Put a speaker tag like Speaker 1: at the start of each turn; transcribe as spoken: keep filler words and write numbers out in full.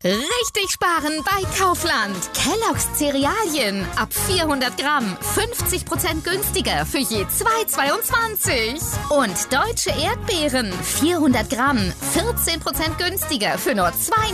Speaker 1: Richtig sparen bei Kaufland. Kellogg's Cerealien ab vierhundert Gramm fünfzig Prozent günstiger für je zwei Euro zweiundzwanzig. Und deutsche Erdbeeren vierhundert Gramm vierzehn Prozent günstiger für nur zwei Euro